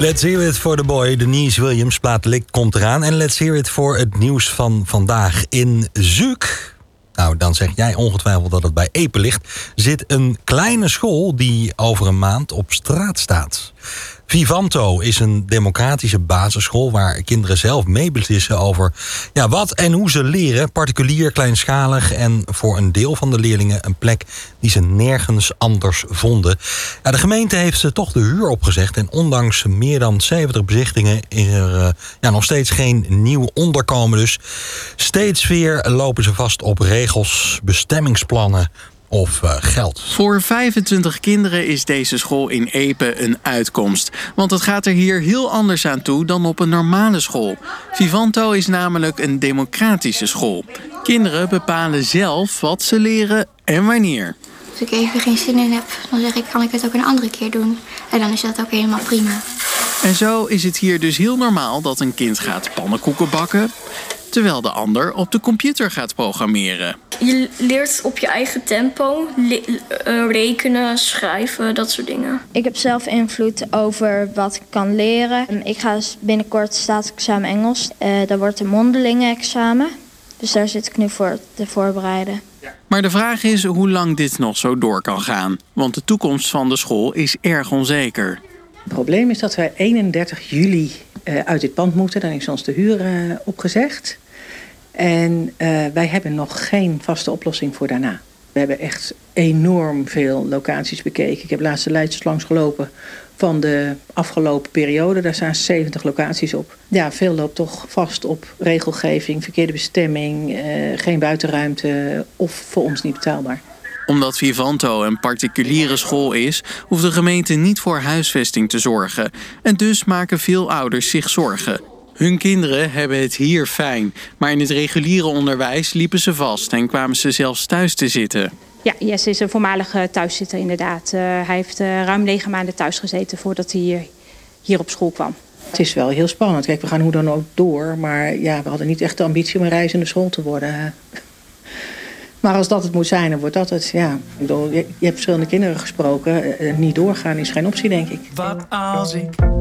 Let's hear it for the boy. Denise Williams, plaat Likt komt eraan. En let's hear it voor het nieuws van vandaag. In Zuuk, nou dan zeg jij ongetwijfeld dat het bij Epe ligt, zit een kleine school die over een maand op straat staat. Vivanto is een democratische basisschool waar kinderen zelf meebeslissen over wat en hoe ze leren. Particulier, kleinschalig en voor een deel van de leerlingen een plek die ze nergens anders vonden. De gemeente heeft ze toch de huur opgezegd en ondanks meer dan 70 bezichtingen is er nog steeds geen nieuw onderkomen. Dus steeds weer lopen ze vast op regels, bestemmingsplannen of geld. Voor 25 kinderen is deze school in Epe een uitkomst. Want het gaat er hier heel anders aan toe dan op een normale school. Vivanto is namelijk een democratische school. Kinderen bepalen zelf wat ze leren en wanneer. Als ik even geen zin in heb, dan zeg ik, kan ik het ook een andere keer doen. En dan is dat ook helemaal prima. En zo is het hier dus heel normaal dat een kind gaat pannenkoeken bakken, terwijl de ander op de computer gaat programmeren. Je leert op je eigen tempo, rekenen, schrijven, dat soort dingen. Ik heb zelf invloed over wat ik kan leren. Ik ga binnenkort staatsexamen Engels. Dat wordt een mondelinge examen. Dus daar zit ik nu voor te voorbereiden. Maar de vraag is hoe lang dit nog zo door kan gaan. Want de toekomst van de school is erg onzeker. Het probleem is dat wij 31 juli uit dit pand moeten. Dan is ons de huur opgezegd. En wij hebben nog geen vaste oplossing voor daarna. We hebben echt enorm veel locaties bekeken. Ik heb laatst de lijstjes langs gelopen van de afgelopen periode. Daar staan 70 locaties op. Ja, veel loopt toch vast op regelgeving, verkeerde bestemming, geen buitenruimte of voor ons niet betaalbaar. Omdat Vivanto een particuliere school is, hoeft de gemeente niet voor huisvesting te zorgen. En dus maken veel ouders zich zorgen. Hun kinderen hebben het hier fijn, maar in het reguliere onderwijs liepen ze vast en kwamen ze zelfs thuis te zitten. Ja, Jesse is een voormalige thuiszitter inderdaad. Hij heeft ruim 9 maanden thuis gezeten voordat hij hier op school kwam. Het is wel heel spannend. Kijk, we gaan hoe dan ook door, maar we hadden niet echt de ambitie om een reizende school te worden. Maar als dat het moet zijn, dan wordt dat het. Ja, ik bedoel, je hebt verschillende kinderen gesproken. Niet doorgaan is geen optie, denk ik. Wat als ik